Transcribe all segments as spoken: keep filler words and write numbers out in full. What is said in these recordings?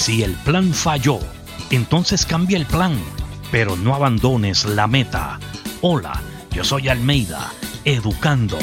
Si el plan falló, entonces cambia el plan, pero no abandones la meta. Hola, yo soy Almeida, educando.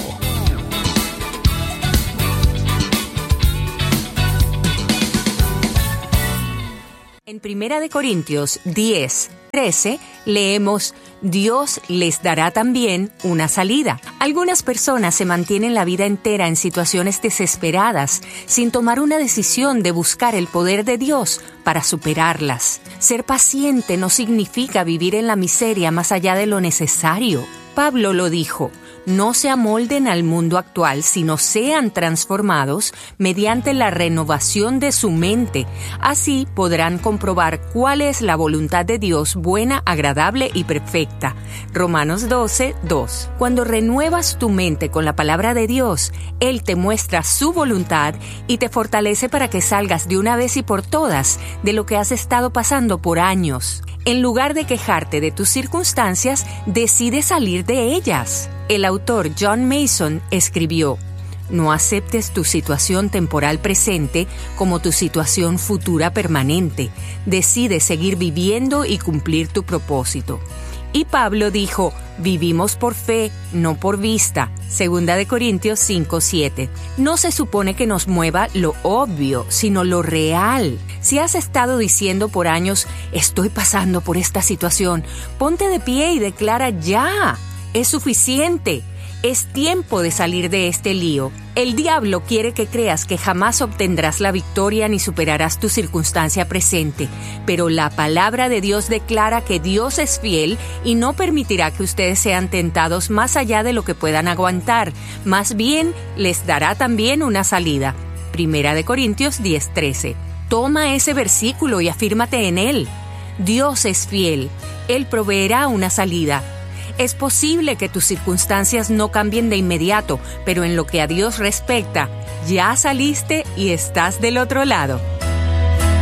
En Primera de Corintios diez, trece, leemos: Dios les dará también una salida. Algunas personas se mantienen la vida entera en situaciones desesperadas, sin tomar una decisión de buscar el poder de Dios para superarlas. Ser paciente no significa vivir en la miseria más allá de lo necesario. Pablo lo dijo: no se amolden al mundo actual, sino sean transformados mediante la renovación de su mente. Así podrán comprobar cuál es la voluntad de Dios, buena, agradable y perfecta. Romanos doce, dos. Cuando renuevas tu mente con la palabra de Dios, Él te muestra su voluntad y te fortalece para que salgas de una vez y por todas de lo que has estado pasando por años. En lugar de quejarte de tus circunstancias, decide salir de ellas. El autor John Mason escribió: no aceptes tu situación temporal presente como tu situación futura permanente. Decide seguir viviendo y cumplir tu propósito. Y Pablo dijo: vivimos por fe, no por vista. Segunda de Corintios cinco, siete. No se supone que nos mueva lo obvio, sino lo real. Si has estado diciendo por años: estoy pasando por esta situación, ponte de pie y declara ya. Es suficiente. Es tiempo de salir de este lío. El diablo quiere que creas que jamás obtendrás la victoria ni superarás tu circunstancia presente, pero la palabra de Dios declara que Dios es fiel y no permitirá que ustedes sean tentados más allá de lo que puedan aguantar. Más bien, les dará también una salida. Primera de Corintios diez, trece. Toma ese versículo y afírmate en él. Dios es fiel. Él proveerá una salida. Es posible que tus circunstancias no cambien de inmediato, pero en lo que a Dios respecta, ya saliste y estás del otro lado.